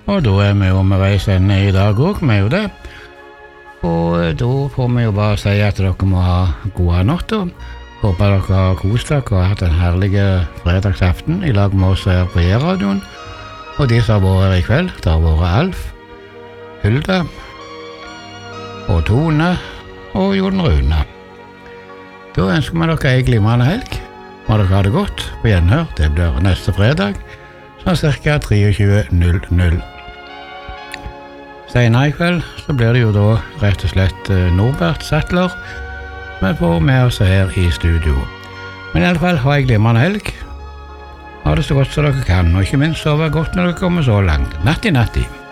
Og da vi jo med veis ende I dag også, vi jo det. Og da får vi jo bare si at dere må ha gode natter. Håper dere har kost dere og hatt en herlig fredagsaften I lag med oss her på J-radioen. Og de som har vært her I kveld, det har vært Alf, Hulda, og Tone, og Jon Rune. Da ønsker vi dere en glimrende helg. Må dere ha det godt på gjenhør. Det blir neste fredag, sånn cirka 23:00. Senere I kveld så blir det jo da rett og slett Norbert Sattler vi får med oss her I studio. Men I alle fall, ha en glimrende helg. Ha det så godt som dere kan, og ikke minst sove godt når dere kommer så langt. Natti, natti.